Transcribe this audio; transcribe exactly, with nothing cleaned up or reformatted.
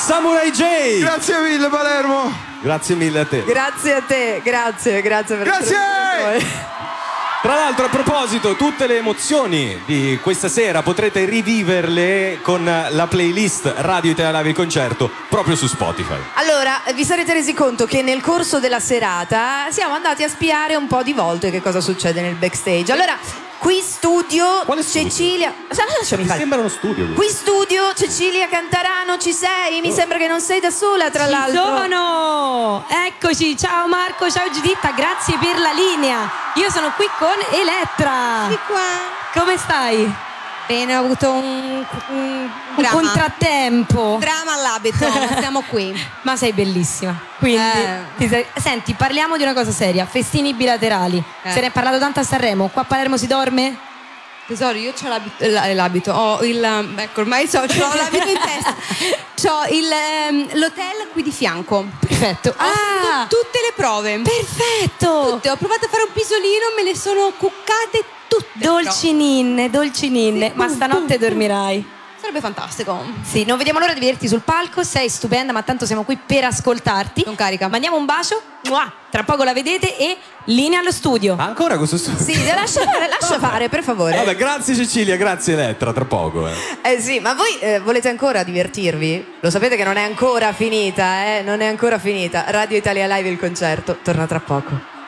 Samurai J. Grazie mille Palermo. Grazie mille a te. Grazie a te, grazie, grazie per Grazie. Tra l'altro, a proposito, tutte le emozioni di questa sera potrete riviverle con la playlist Radio Italia Live il concerto proprio su Spotify. Allora, vi sarete resi conto che nel corso della serata siamo andati a spiare un po' di volte che cosa succede nel backstage. Allora, qui studio, Quale studio? Cecilia. Lasciami Mi fare. sembra uno studio. Qui studio, Cecilia Cantarano, ci sei? Mi sembra che non sei da sola, tra Ci l'altro. sono! Eccoci, ciao Marco, ciao Giuditta, grazie per la linea. Io sono qui con Elettra. Di qua. Come stai? Bene, ho avuto un, un, Un dramma. contrattempo. Dramma all'abito, ma siamo qui. Ma sei bellissima. Quindi, Eh. ti sei- senti, parliamo di una cosa seria: festini bilaterali. Eh. Se ne è parlato tanto a Sanremo. Qua a Palermo si dorme? Tesoro, io ho l'abito, la- l'abito, ho il, ecco, ormai so, ho l'abito in testa. C'ho il, ehm, l'hotel qui di fianco. Perfetto. Ho fatto tutte le prove. perfetto! Tutte, ho provato a fare un pisolino, me le sono cuccate tutte. Dolci ninne, dolci ninne. Sì, Ma boom, stanotte boom, boom. dormirai. Sarebbe fantastico. Sì, non vediamo l'ora di vederti sul palco, sei stupenda, ma tanto siamo qui per ascoltarti. Sono carica. Mandiamo un bacio, mua, tra poco la vedete e linea allo studio. Ma ancora questo studio? Sì, lascia fare, lascia fare, per favore. Vabbè, grazie Cecilia, grazie Elettra, tra poco. Eh. Eh sì, ma voi eh, volete ancora divertirvi? Lo sapete che non è ancora finita, eh? Non è ancora finita. Radio Italia Live il concerto torna tra poco.